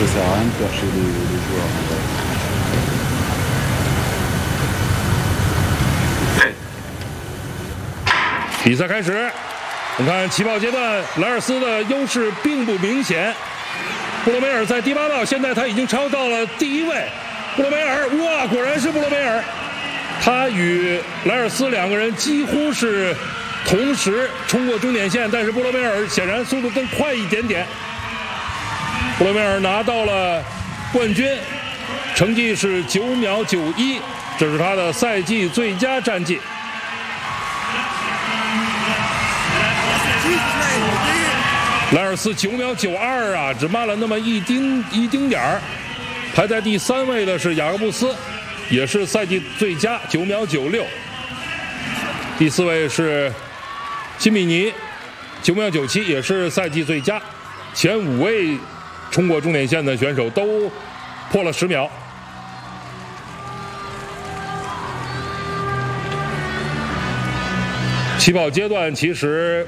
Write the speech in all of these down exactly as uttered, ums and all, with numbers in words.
ça sert à rien de percher les, les joueurs. En fait. 比赛开始，我们看起跑阶段，莱尔斯的优势并不明显。布罗梅尔在第八道，现在他已经超到了第一位。布罗梅尔，哇，果然是布罗梅尔，他与莱尔斯两个人几乎是同时冲过终点线，但是布罗梅尔显然速度更快一点点。布罗梅尔拿到了冠军，成绩是九秒九一，这是他的赛季最佳战绩。莱尔斯九秒九二啊，只慢了那么一丁一丁点儿。排在第三位的是雅各布斯，也是赛季最佳九秒九六。第四位是辛米尼，九秒九七，也是赛季最佳。前五位冲过终点线的选手都破了十秒。起跑阶段其实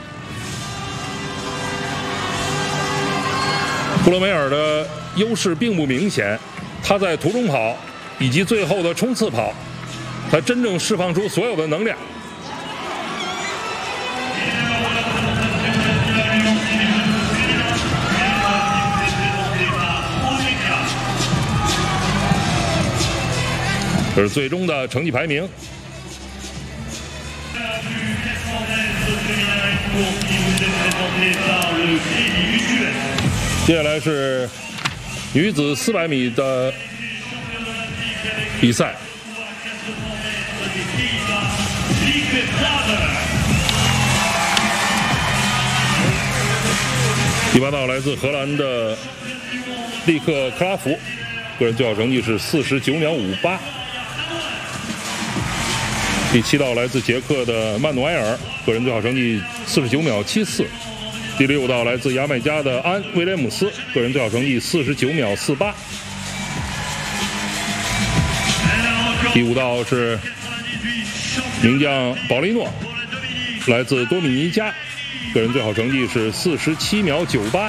布罗梅尔的优势并不明显，他在途中跑以及最后的冲刺跑，他真正释放出所有的能量。这是最终的成绩排名。接下来是女子四百米的比赛。第八道来自荷兰的利克克拉福，个人最好成绩是四十九秒五八。第七道来自捷克的曼努埃尔，个人最好成绩四十九秒七四。第六道来自牙买加的安威廉姆斯，个人最好成绩四十九秒四八。第五道是名将保利诺，来自多米尼加，个人最好成绩是四十七秒九八。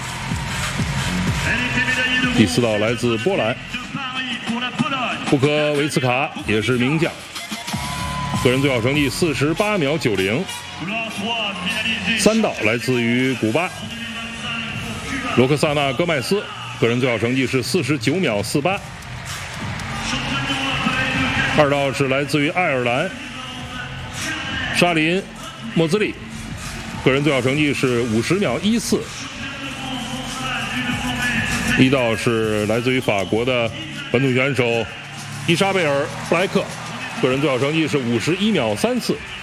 第四道来自波兰，布科维茨卡也是名将，个人最好成绩四十八秒九零。三道来自于古巴，罗克萨纳戈麦斯，个人最好成绩是四十九秒四八。二道是来自于爱尔兰，沙林莫兹利，个人最好成绩是五十秒一四。一道是来自于法国的本土选手伊莎贝尔布莱克，个人最好成绩是五十一秒三四。